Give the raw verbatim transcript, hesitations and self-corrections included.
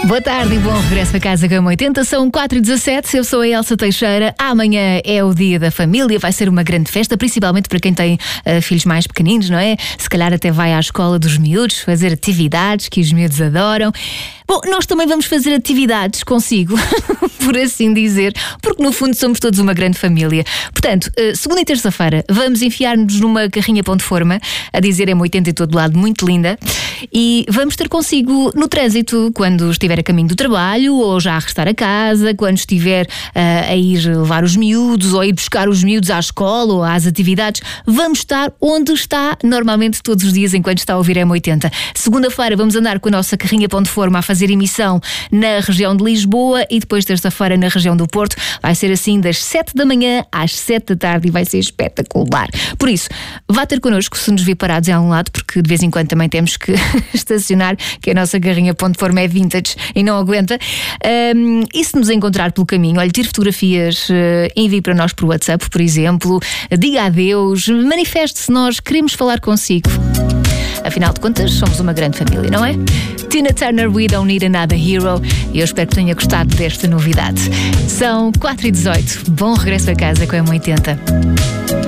Boa tarde e bom regresso a casa com a M oitenta. São quatro e dezassete, eu sou a Elsa Teixeira. Amanhã é o dia da família, vai ser uma grande festa, principalmente para quem tem uh, filhos mais pequeninos, não é? Se calhar até vai à escola dos miúdos, fazer atividades que os miúdos adoram. Bom, nós também vamos fazer atividades consigo, por assim dizer, porque no fundo somos todos uma grande família. Portanto, uh, segunda e terça-feira vamos enfiar-nos numa carrinha pão de forma, a dizer M oitenta em todo lado, muito linda, e vamos ter consigo no trânsito, quando estiver a caminho do trabalho, ou já a restar a casa, quando estiver uh, a ir levar os miúdos, ou a ir buscar os miúdos à escola ou às atividades. Vamos estar onde está normalmente todos os dias enquanto está a ouvir M oitenta. Segunda-feira vamos andar com a nossa carrinha pão de forma a fazer emissão na região de Lisboa e depois terça-feira na região do Porto. Vai ser assim das sete da manhã às sete da tarde e vai ser espetacular. Por isso, vá ter connosco se nos vir parados em algum lado, porque de vez em quando também temos que estacionar, que a nossa carrinha pão de forma é vintage e não aguenta. Um, e se nos encontrar pelo caminho, olha, tire fotografias, uh, envie para nós por WhatsApp, por exemplo, diga adeus, manifeste-se, nós queremos falar consigo. Afinal de contas, somos uma grande família, não é? Tina Turner, We Don't Need Another Hero. E eu espero que tenha gostado desta novidade. São quatro e dezoito. Bom regresso a casa com a M oitenta.